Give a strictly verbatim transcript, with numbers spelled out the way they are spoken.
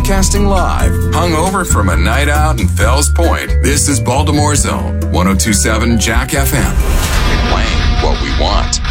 Broadcasting live, hungover from a night out in Fells Point. This is Baltimore's own ten twenty-seven Jack F M. We're playing what we want.